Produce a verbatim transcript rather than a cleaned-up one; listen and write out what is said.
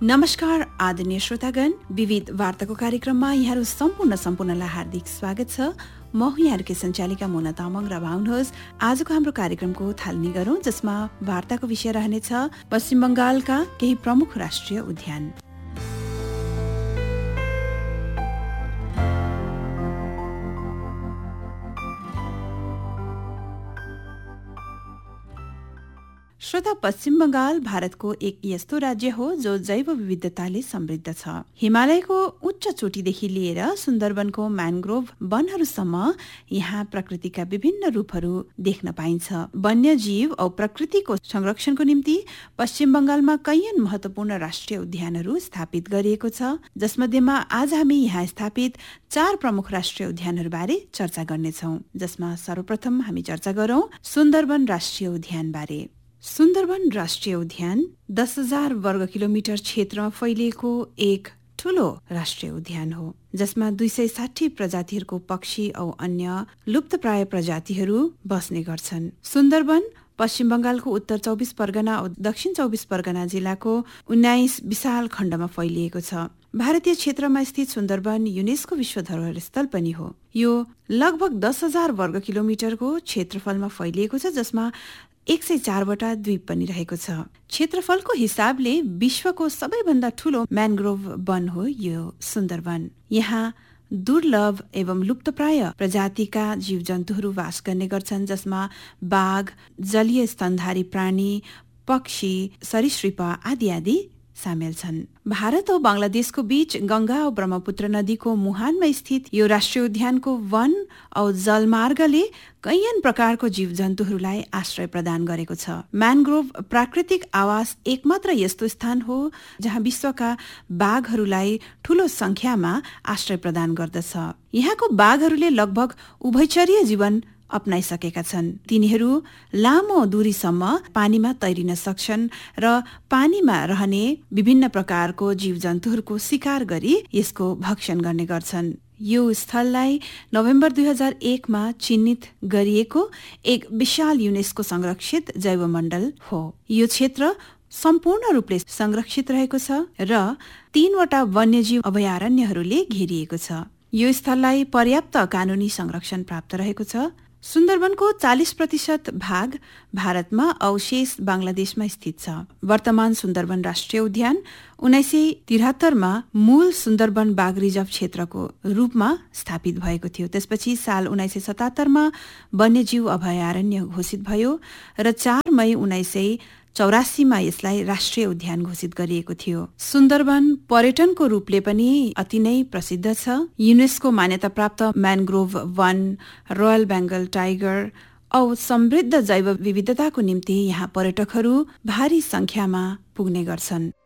नमस्कार आदरणीय श्रोतागण, विविध वार्ताको कार्यक्रममा यहाँहरू सम्पूर्ण सम्पूर्णलाई हार्दिक स्वागत छ। म हुँ यहाँहरूकै सञ्चालिका मोना तामाङ र आउनुहोस् आजको हाम्रो कार्यक्रमको थालनी गरौँ, जसमा वार्ताको विषय रहनेछ पश्चिम बङ्गालका केही प्रमुख राष्ट्रिय उद्यान। श्रोता, पश्चिम बङ्गाल भारतको एक यस्तो राज्य हो जो जैव विविधताले समृद्ध छ। हिमालयको उच्च चोटीदेखि लिएर सुन्दरवनको म्यानग्रोभ वनहरूसम्म यहाँ प्रकृतिका विभिन्न रूपहरू देख्न पाइन्छ। वन्यजीव औ प्रकृतिको संरक्षणको निम्ति पश्चिम बङ्गालमा कैयन महत्वपूर्ण राष्ट्रिय उद्यानहरू स्थापित गरिएको छ, जसमध्येमा आज हामी यहाँ स्थापित चार प्रमुख राष्ट्रिय उद्यानहरूबारे चर्चा गर्नेछौँ, जसमा सर्वप्रथम हामी चर्चा गरौँ सुन्दरवन राष्ट्रिय उद्यान बारे। सुन्दरवन राष्ट्रिय उद्यान दस हजार वर्ग किलोमिटर क्षेत्रमा फैलिएको एक ठूलो राष्ट्रिय उद्यान हो, जसमा दुई सय साठी प्रजातिहरूको पक्षी औ अन्य लुप्तप्राय प्रजातिहरू बस्ने गर्छन्। सुन्दरवन पश्चिम बङ्गालको उत्तर चौबिस परगना औ दक्षिण चौबिस परगना जिल्लाको उन्नाइस विशाल खण्डमा फैलिएको छ। भारतीय क्षेत्रमा स्थित सुन्दरवन युनेस्को विश्व धरोहर स्थल पनि हो। यो लगभग दस हजार वर्ग किलोमिटरको क्षेत्रफलमा फैलिएको छ, जसमा एक सय चारवटा द्वीप पनि रहेको छ। क्षेत्रफलको हिसाबले विश्वको सबैभन्दा ठूलो म्यानग्रोभ वन हो यो सुन्दरवन। यहाँ दुर्लभ एवं लुप्तप्राय प्रजातिका जीव जन्तुहरू वास गर्ने गर्छन्, जसमा बाघ, जलीय स्तनधारी प्राणी, पक्षी, सरीसृप आदि आदि सामेल छन्। भारत औ बंगलादेशको बीच गंगा औ ब्रह्मपुत्र नदीको मुहानमा स्थित यो राष्ट्रिय उद्यानको वन औ जलमार्गले कैयन प्रकारको जीव जन्तुहरूलाई आश्रय प्रदान गरेको छ। म्यानग्रोभ प्राकृतिक आवास एकमात्र यस्तो स्थान हो जहाँ विश्वका बाघहरूलाई ठूलो संख्यामा आश्रय प्रदान गर्दछ। यहाँको बाघहरूले लगभग उभयचरीय जीवन अपनाइसकेका छन्। तिनीहरू लामो दूरीसम्म पानीमा तैरिन सक्छन् र पानीमा रहने विभिन्न प्रकारको जीव जन्तुहरूको शिकार गरी यसको भक्षण गर्ने गर्छन्। यो स्थललाई नोभेम्बर दुई हजार एकमा चिन्हित गरिएको एक विशाल युनेस्को संरक्षित जैवमण्डल हो। यो क्षेत्र सम्पूर्ण रूपले संरक्षित रहेको छ र तीनवटा वन्यजीव अभयारण्यहरूले घेरिएको छ। यो स्थललाई पर्याप्त कानूनी संरक्षण प्राप्त रहेको छ। सुन्दरवनको चालीस प्रतिशत भाग भारतमा औ शेष बंगलादेशमा स्थित छ। वर्तमान सुन्दरवन राष्ट्रिय उद्यान उन्नाइस सय त्रिहत्तरमा मूल सुन्दरवन बाघ रिजर्भ क्षेत्रको रूपमा स्थापित भएको थियो। त्यसपछि साल उन्नाइस सय सतहत्तरमा वन्यजीव अभयारण्य घोषित भयो र चार मई उन्नाइस सय चौरासीमा यसलाई राष्ट्रिय उद्यान घोषित गरिएको थियो। सुन्दरवन पर्यटनको रूपले पनि अति नै प्रसिद्ध छ। युनेस्को मान्यता प्राप्त म्यानग्रोभ वन, रोयल बेङ्गल टाइगर औ समृद्ध जैव विविधताको निम्ति यहाँ पर्यटकहरू भारी संख्यामा पुग्ने गर्छन्।